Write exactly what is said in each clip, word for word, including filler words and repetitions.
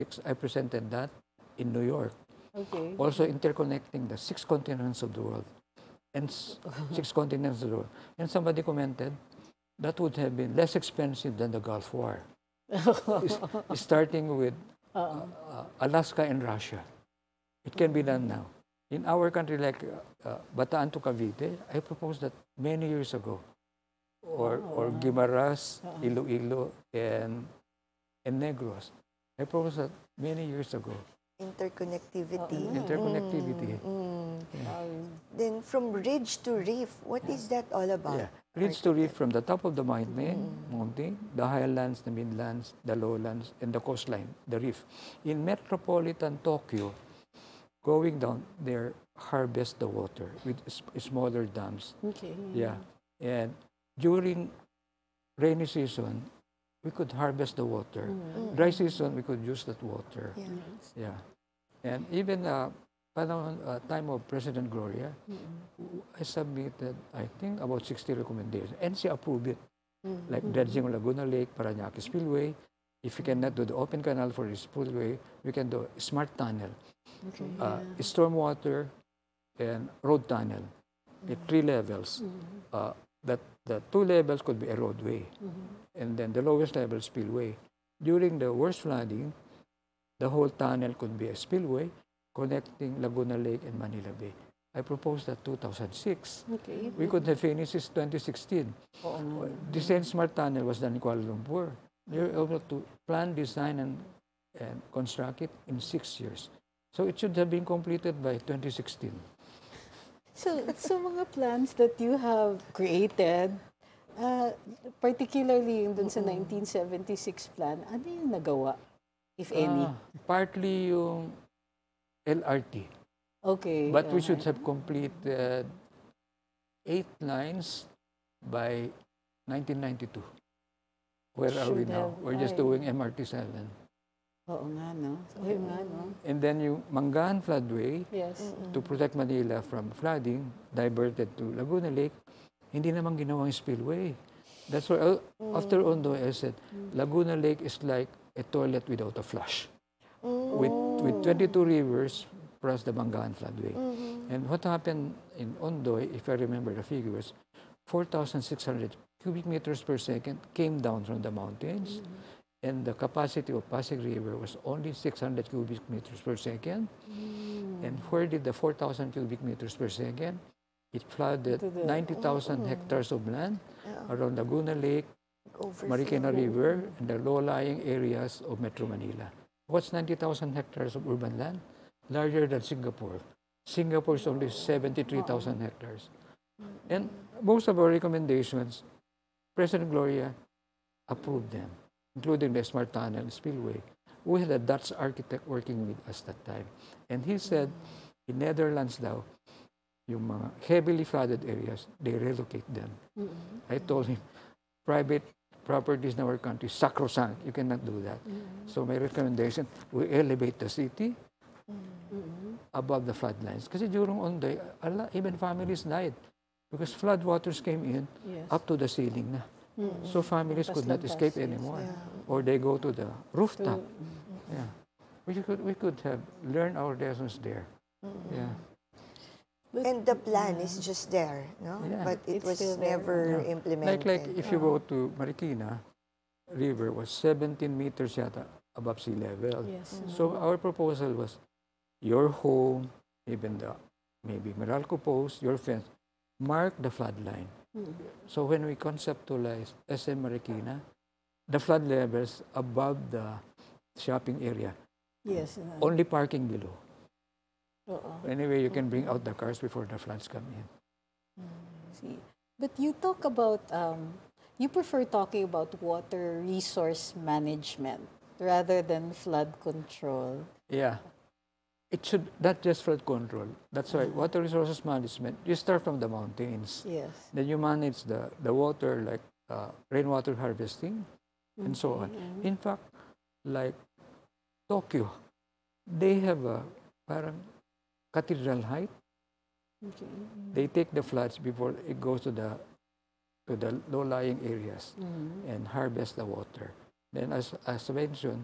I presented that in New York. Okay. Also interconnecting the six continents of the world and s- six continents of the world. And somebody commented that would have been less expensive than the Gulf War, is, starting with uh, uh, Alaska and Russia. It can be done now. In our country, like uh, uh, Bataan to Cavite, I proposed that many years ago, or or Guimaras, Iloilo, and and Negros. I proposed that many years ago. Oo Interconnectivity. nga. Interconnectivity. Um, Then from ridge to reef, what is that all about? Yeah. Ridge to reef from the top of the mountain, mountain, the highlands, the midlands, the lowlands, and the coastline, the reef. In metropolitan Tokyo, going down there, harvest the water with s- smaller dams. okay. Yeah. And during rainy season, we could harvest the water. Dry season, we could use that water. Yeah. Yeah. And even uh, panahon, uh, time of President Gloria, I submitted, I think, about sixty recommendations. And she approved it. Like dredging of Laguna Lake, Parañaque Spillway. If we cannot do the open canal for the spillway, we can do smart tunnel, Okay. uh, stormwater, and road tunnel at three levels. Uh, that the two levels could be a roadway, and then the lowest level spillway. During the worst flooding, the whole tunnel could be a spillway connecting Laguna Lake and Manila Bay. I proposed that two thousand six. Okay. We could have finished this twenty sixteen. Oo nga. The same smart tunnel was done in Kuala Lumpur. They were able to plan, design, and, and construct it in six years. So it should have been completed by twenty sixteen. So, so mga plans that you have created, uh, particularly yung dun sa nineteen seventy-six plan, ano yung nagawa, if any? Ah, partly yung L R T. Okay. But we should alright. have completed eight lines by nineteen ninety-two. Where are we Should now? have, We're just ay. doing M R T seven. Oo nga, no? Oo nga, no? And then yung Mangan Floodway, Yes. to protect Manila from flooding, diverted to Laguna Lake, hindi naman ginawang spillway. That's why, uh, after Ondo, I said, Laguna Lake is like a toilet without a flush. With, with twenty-two rivers plus the Mangan Floodway. And what happened in Ondo, if I remember the figures, four thousand six hundred cubic meters per second came down from the mountains. And the capacity of Pasig River was only six hundred cubic meters per second. And where did the four thousand cubic meters per second? It flooded To the- ninety thousand hectares of land around Laguna Lake, Marikina River, and the low-lying areas of Metro Manila. What's ninety thousand hectares of urban land? Larger than Singapore. Singapore is only seventy-three thousand hectares. And most of our recommendations, President Gloria approved them, including the Smart Tunnel Spillway. We had a Dutch architect working with us that time. And he said, in Netherlands daw, yung mga heavily flooded areas, they relocate them. I told him, private properties in our country, sacrosanct. You cannot do that. So my recommendation, we elevate the city above the floodlines. Kasi during Ondoy, ala, even families died because flood waters came in Yes. up to the ceiling na. So families could not Lampas-lampas, escape yes. anymore. Or they go to the rooftop. Yeah. We could, we could have learned our lessons there. Yeah. And the plan is just there, no? Yeah. But it It's was still there. never Yeah. implemented. Like, like if you go to Marikina, river was seventeen meters yata above sea level. Yes. So our proposal was your home, even the maybe Meralco Post, your fence, mark the flood line. So when we conceptualize S M Marikina, the flood levels above the shopping area, Yes. uh, only parking below. oo. Anyway, you can bring out the cars before the floods come in. See. But you talk about, um, you prefer talking about water resource management rather than flood control. Yeah. It should not just flood control. That's why water resources management, you start from the mountains. Yes. Then you manage the, the water like uh, rainwater harvesting and so on. In fact, like Tokyo, they have a parang cathedral height. Okay. They take the floods before it goes to the to the low-lying areas and harvest the water. Then as, as mentioned,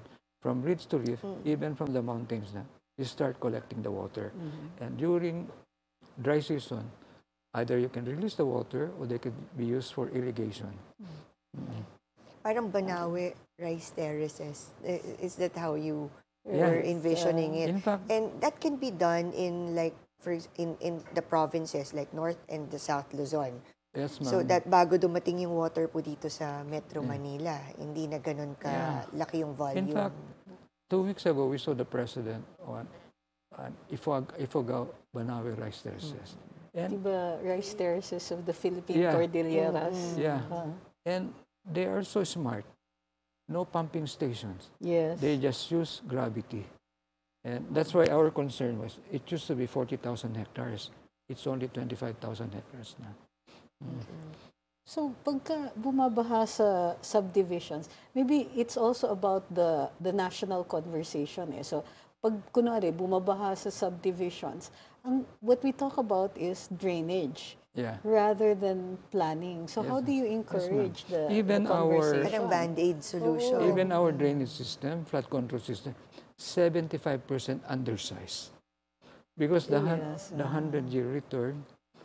from ridge to reef, even from the mountains na, you start collecting the water. And during dry season, either you can release the water or they could be used for irrigation. Mm. Parang Banawe rice terraces. I- Is that how you Yeah. were envisioning it? In fact, And that can be done in like for ex- in in the provinces like North and the South Luzon. yes, ma'am. So that bago dumating yung water po dito sa Metro Manila, hindi na ganun ka Yeah. laki yung volume. In fact, two weeks ago, we saw the president on, on Ifug, Ifugao Banawe rice terraces. And Diba, rice terraces of the Philippine Yeah. Cordilleras. yeah, Uh, and they are so smart. No pumping stations. yes. They just use gravity. And that's why our concern was, it used to be forty thousand hectares. It's only twenty-five thousand hectares now. So, pagka bumabaha sa subdivisions, maybe it's also about the the national conversation. Eh. So, pag kunwari, bumabaha sa subdivisions, ang, what we talk about is drainage Yeah. rather than planning. So, Yes, how do you ma'am. encourage the, Even the our- conversation? Parang band-aid solution. Even our drainage system, flood control system, seventy-five percent undersized. Because the, hun- Yes, the hundred-year return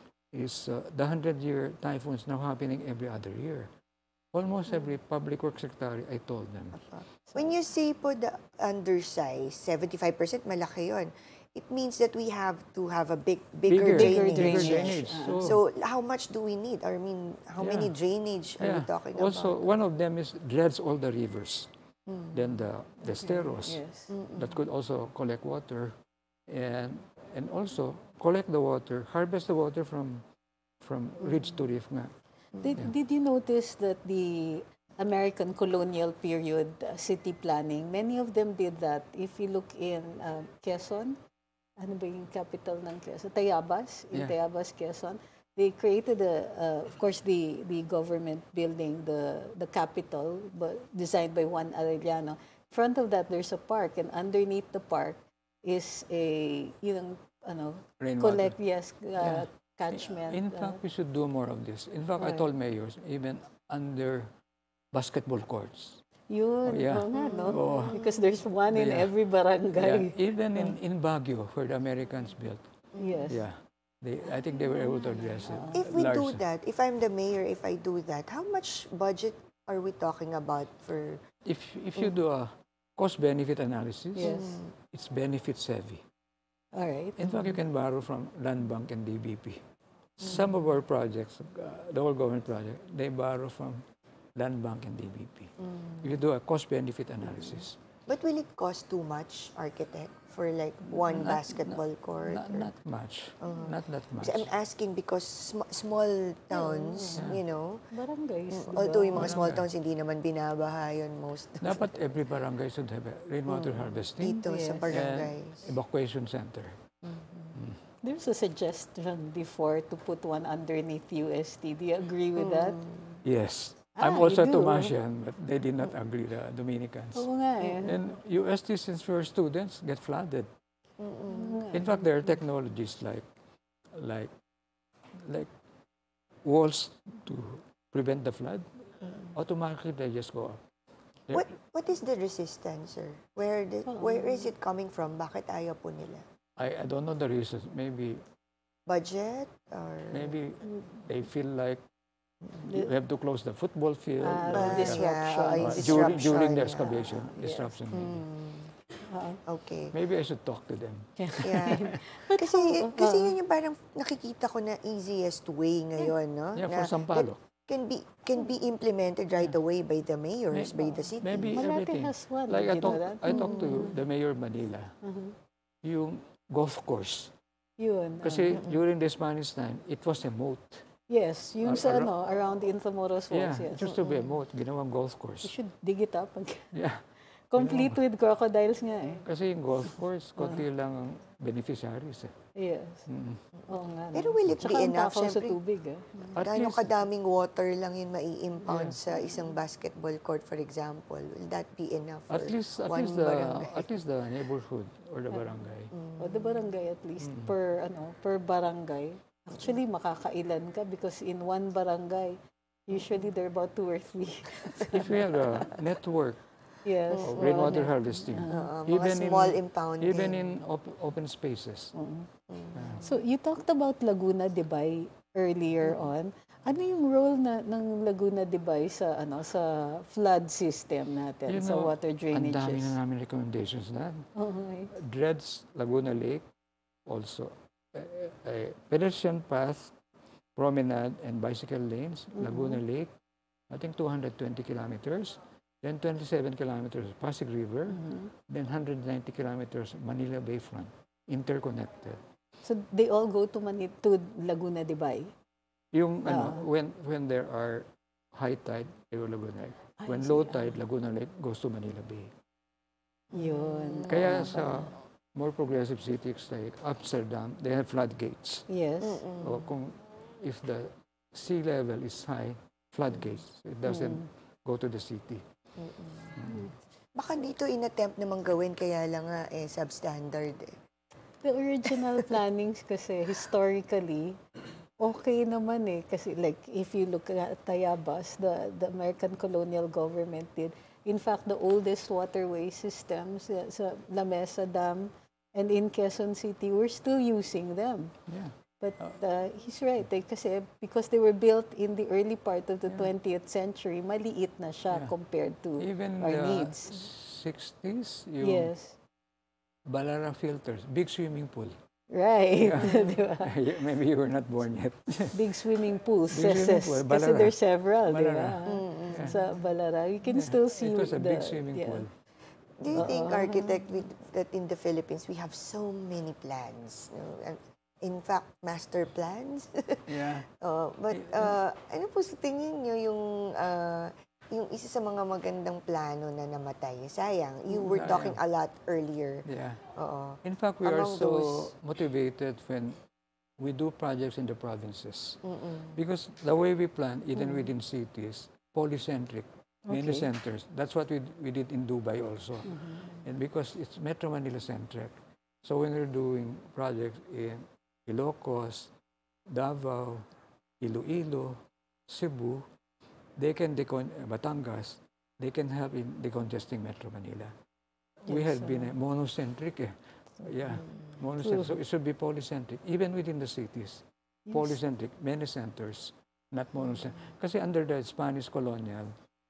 is, uh, the hundred-year typhoons now happening every other year. Almost every public works secretary, I told them. When you say po the undersize, seventy-five percent malaki yon. It means that we have to have a big, bigger, Bigger, drainage. bigger drainage. So, So, how much do we need? I mean, how Yeah. many drainage are we yeah. talking Also, about? one of them is dredge all the rivers. Then the, the steros Yes. that could also collect water. And and also collect the water, harvest the water from from ridge to reef nga. Did, did you notice that the American colonial period uh, city planning, many of them did that. If you look in uh, Quezon, ano ba yung capital ng Quezon? Tayabas, in Yeah. Tayabas, Quezon. They created, a, uh, of course, the, the government building, the, the capital, but designed by Juan Arellano. In front of that, there's a park, and underneath the park is a, yung, ano, Rainwater. collect, yes, uh, Yeah. catchment. In uh, fact, we should do more of this. In fact, I Right. told mayors, even under basketball courts. Yun, Oh, yeah. oo nga, no? Oo. Because there's one in Yeah. every barangay. Yeah, even in, in Baguio, where the Americans built. Yes. Yeah, they, I think they were able to address it. If we do large. that, if I'm the mayor, if I do that, how much budget are we talking about for... If, if you do a cost-benefit analysis, Yes. it's benefits heavy. All right. In fact, you can borrow from Land Bank and D B P. Some of our projects, uh, the whole government project, they borrow from Land Bank and D B P. If you do a cost-benefit analysis. But will it cost too much, architect, for like one Not- basketball court? Not, or- not much. Not that much. Kasi I'm asking because sm- small towns, you know, Barangays. diba? although yung mga small Barangay. towns hindi naman binabaha yun most of Dapat every barangay should have a rainwater harvesting dito sa Yes. barangays. and evacuation center. There's a suggestion before to put one underneath U S T. Do you agree with that? Yes. Ah, I'm you also do? Tomasian, but they did not agree, the Dominicans. Oo nga eh. And U S T, since our students get flooded. In fact, there are technologies like, like, like walls to prevent the flood. Automatically, they just go up. They're- What what is the resistance, sir? Where the, where is it coming from? Bakit ayaw po nila? I, I don't know the reasons. Maybe, Budget or maybe they feel like you have to close the football field. Ah, uh, disruption. yeah, uh, yung during, during the disruption, excavation, Yes. disruption. maybe. Ah, Okay. Maybe I should talk to them. Yeah. But kasi how- kasi uh, yun yung parang nakikita ko na easiest way ngayon, no? Yeah, na, for Sampaloc. that can be can be implemented right away by the mayors, by the city. Maybe Malate everything. has one. Like I you know talked, that? I talked to the mayor of Manila. Yung golf course. Yun. Kasi ah. during the Spanish time, it was a moat. Yes, yung Ar- sa ar- ano, around the Intramuros Yeah, Falls. Yes. it used to be a moat. Ginawang golf You course. should dig it up. Yeah. Complete with crocodiles nga eh. Kasi yung golf course, konti lang ang beneficiaries. Eh. Yes. Mm. Oo nga. no. Pero will it Tsaka be ang enough? takaw sa Siyempre, tubig eh. At Gaano least, kadaming water lang yun mai-impound sa isang basketball court, for example? Will that be enough for at least, at one least the, barangay? at least the neighborhood or the barangay. O the barangay at least Mm. per ano, per barangay. Actually makakailan ka because in one barangay usually there are about two or three. If we have a network Yes. of oo, rainwater na- harvesting. Oo, mga even small in, impounding. even in op- open spaces. So you talked about Laguna de Bay earlier on. Ano yung role na ng Laguna de Bay sa ano sa flood system natin, You sa know, water ang dami drainages? na namin recommendations na. Okay. Dreads, Laguna Lake, also. Uh, uh, pedestrian path, promenade, and bicycle lanes, Laguna Lake, I think two hundred twenty kilometers. Then twenty-seven kilometers Pasig River. Then one hundred ninety kilometers Manila Bayfront, interconnected. So they all go to Mani to Laguna de Bay. Yung Ah. ano, when when there are high tide, they go Laguna Lake. I When see. low tide, Laguna Lake goes to Manila Bay. Yun. Kaya sa more progressive cities like Amsterdam, they have floodgates. Yes. O kung if the sea level is high, floodgates. It doesn't go to the city. Baka dito in-attempt namang gawin, kaya lang nga eh, substandard eh. The original plannings kasi historically okay naman eh kasi like if you look at Tayabas, the the American colonial government did in fact the oldest waterway systems sa, sa La Mesa Dam and in Quezon City we're still using them. Yeah. But uh, he's right eh, kasi because they were built in the early part of the twentieth century, maliit na siya Yeah. compared to Even our the needs. sixties, yung Yes. Balara filters, big swimming pool. Right. Di ba? Maybe you were not born yet. Big swimming pools. Big Yes, swimming yes. pool, Kasi Balara. there's several, di Balara. ba? Sa Balara. You can still see It was a the, big swimming yeah. pool. Do you think, architect, with, that in the Philippines we have so many plans? No? And in fact, master plans? Yeah. Oh, but uh, ano po sa tingin nyo yung uh, yung isa sa mga magandang plano na namatay? Sayang, you were Sayang. talking a lot earlier. Yeah. Oo. In fact, we are Among so those- motivated when we do projects in the provinces. Because the way we plan, even within cities, polycentric, many Okay. centers. That's what we, we did in Dubai also. And because it's Metro Manila centric. So when we're doing projects in Ilocos, Davao, Iloilo, Cebu, they can decon Batangas, they can help in decongesting Metro Manila. We Yes, had been a monocentric, eh. yeah, monocentric. So it should be polycentric, even within the cities. Polycentric, many centers, not monocentric. Kasi under the Spanish colonial,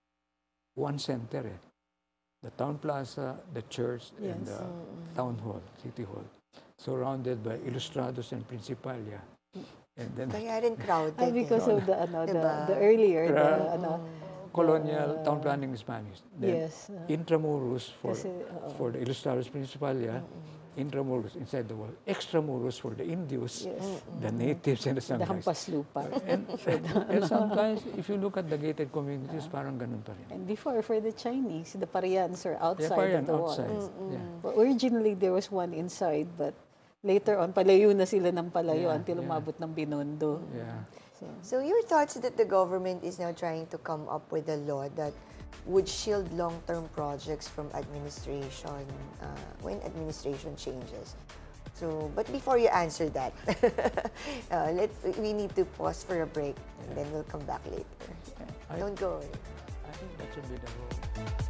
one center, eh. The town plaza, the church, and Yes. the town hall, city hall, surrounded by Ilustrados and Principalia. And then Kaya rin crowded. Ah, because eh. of the, ano, the, Diba? the earlier, the, Ra- ano, colonial town planning Spanish. Then yes. uh, Intramuros for Kasi, oo. for the Ilustrados Principalia, Intramuros inside the wall, Extramuros for the Indios, Yes. the natives and the The Sanghais. hampas lupa. And, and sometimes, if you look at the gated communities, parang ganun pa rin. And before, for the Chinese, the Parians are outside Yeah, of the wall. outside. Yeah. But originally, there was one inside, but later on, palayo na sila ng palayo Yeah, until yeah. umabot ng Binondo. Yeah. So, So your thoughts that the government is now trying to come up with a law that would shield long-term projects from administration uh, when administration changes. So, but before you answer that, uh, let we need to pause for a break, and then we'll come back later. I- Don't go away. I think that should be the role.